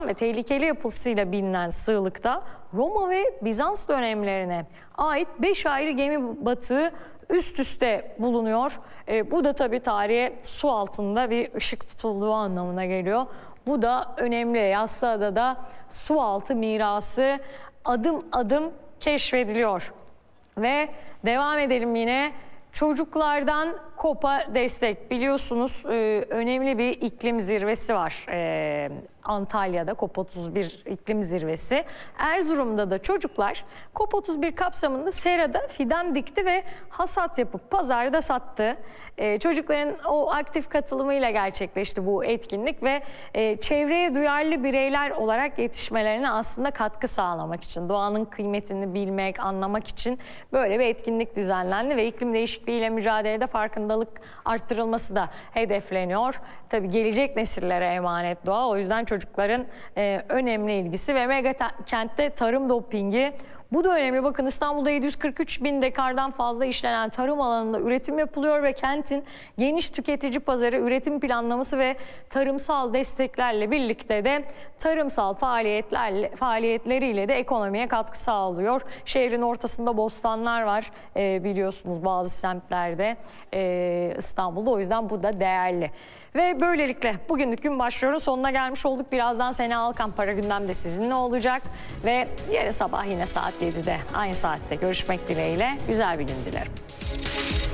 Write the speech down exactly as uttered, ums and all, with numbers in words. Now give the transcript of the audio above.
ve tehlikeli yapısıyla bilinen sığlıkta Roma ve Bizans dönemlerine ait beş ayrı gemi batığı üst üste bulunuyor. E, bu da tabii tarihe su altında bir ışık tutulduğu anlamına geliyor. Bu da önemli. Yassıada'da su altı mirası adım adım keşfediliyor. Ve devam edelim yine. Çocuklardan COP'a destek. Biliyorsunuz e, önemli bir iklim zirvesi var e, Antalya'da, COP otuz bir iklim zirvesi. Erzurum'da da çocuklar COP otuz bir kapsamında serada fidan dikti ve hasat yapıp pazarda sattı. E, çocukların o aktif katılımıyla gerçekleşti bu etkinlik ve e, çevreye duyarlı bireyler olarak yetişmelerine aslında katkı sağlamak için, doğanın kıymetini bilmek, anlamak için böyle bir etkinlik düzenlendi ve iklim değişikliğiyle mücadelede farkındalık arttırılması da hedefleniyor. Tabii gelecek nesillere emanet doğa. O yüzden çocukların e, önemli ilgisi ve mega kentte tarım dopingi. Bu da önemli. Bakın İstanbul'da yedi yüz kırk üç bin dekardan fazla işlenen tarım alanında üretim yapılıyor ve kentin geniş tüketici pazarı, üretim planlaması ve tarımsal desteklerle birlikte de tarımsal faaliyetlerle, faaliyetleriyle de ekonomiye katkı sağlıyor. Şehrin ortasında bostanlar var e, biliyorsunuz bazı semtlerde e, İstanbul'da. O yüzden bu da değerli. Ve böylelikle bugünlük gün başlıyorun sonuna gelmiş olduk. Birazdan Sena Alkan Para Gündem'de sizinle olacak. Ve yarın sabah yine saat yedide aynı saatte görüşmek dileğiyle. Güzel bir gün dilerim.